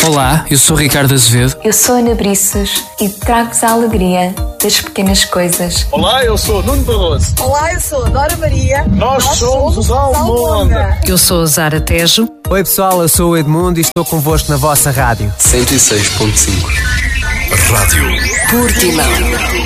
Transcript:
Olá, eu sou Ricardo Azevedo. Eu sou Ana Briços e trago-vos a alegria das pequenas coisas. Olá, eu sou Nuno Barroso. Olá, eu sou a Dora Maria. Nós somos os Almonda. Eu sou a Zara Tejo. Oi pessoal, eu sou o Edmundo e estou convosco na vossa rádio. 106.5 Rádio Portimão.